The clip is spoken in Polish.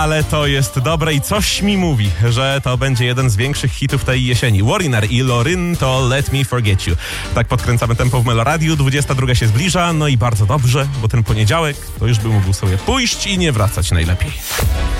ale to jest dobre i coś mi mówi, że to będzie jeden z większych hitów tej jesieni. Warriner i Loryn to Let Me Forget You. Tak podkręcamy tempo w Meloradiu, 22 się zbliża, no i bardzo dobrze, bo ten poniedziałek to już by mógł sobie pójść i nie wracać najlepiej.